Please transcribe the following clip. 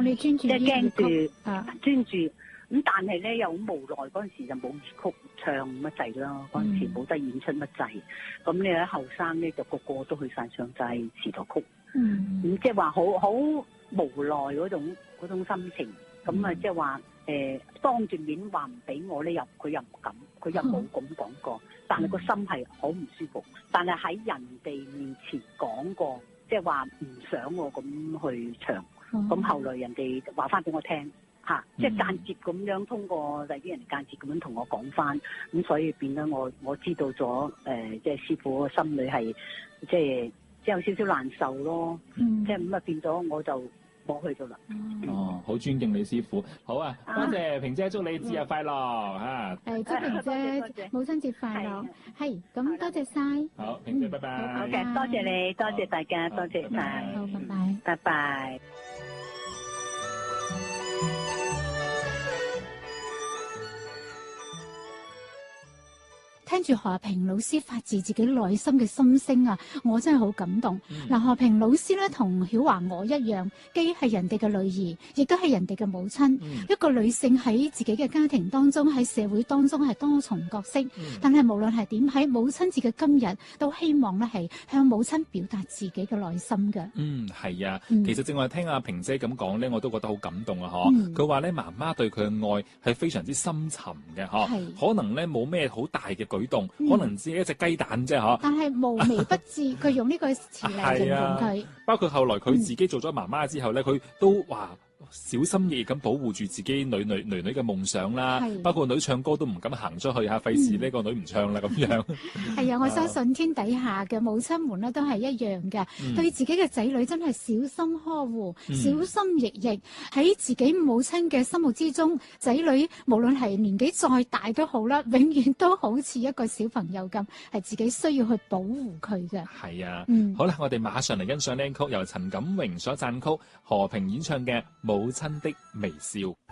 你專注即係驚住專注。咁但係咧又好無奈，嗰陣時就冇粵曲唱乜滯啦，嗰陣時冇得演出乜滯。咁你喺後生咧就個個都去晒唱晒詞台曲。咁即係話好無奈嗰種心情。咁啊即係話當住面話唔俾我咧，佢又唔敢，佢又冇咁講過。但係個心係好唔舒服。但係喺人哋面前講過，即係話唔想我咁去唱。咁後來人哋話翻俾我聽。即係間接咁樣通過第啲人間接咁樣同我講翻，咁所以變咗我知道咗即係師傅個心裏係即係有少少難受咯，即係咁啊變咗我就冇去到啦。 好尊敬你師傅，好啊，多謝萍姐，祝你節日快樂嚇！ 祝萍姐母親節快樂，係咁多謝晒。 好，萍姐拜拜。 好嘅，多謝你，多謝大家，多謝晒。 好，拜拜。 拜拜。 聽住何萍老師發自自己內心嘅心聲啊，我真係好感動。嗱，何萍老師咧同曉華我一樣，既係人哋嘅女兒，亦都係人哋嘅母親。一個女性喺自己嘅家庭當中，喺社會當中係多重角色。但係無論係點，喺母親節嘅今日，都希望咧係向母親表達自己嘅內心嘅。 係啊。其實正話聽阿萍姐咁講咧，我都覺得好感動啊！佢話咧媽媽對佢嘅愛係非常之深沉嘅，可能咧冇咩好大嘅舉動，可能只係一隻雞蛋啫， 但係無微不至，佢用呢個詞嚟形容佢。 包括後來佢自己做咗媽媽之後咧，佢都話小心翼翼咁保護住自己女嘅夢想啦，包括女唱歌都唔敢行出去嚇，費事呢個女唔唱啦咁樣。 係啊，我相信天底下嘅母親們咧都係一樣嘅，對自己嘅仔女真係小心呵護、小心翼翼。喺自己母親嘅心目之中，仔女無論係年紀再大都好啦，永遠都好似一個小朋友咁，係自己需要去保護佢嘅。 係啊，好啦，我哋馬上嚟欣賞呢曲由陳錦榮所撰曲、何萍演唱嘅《母親的微笑》。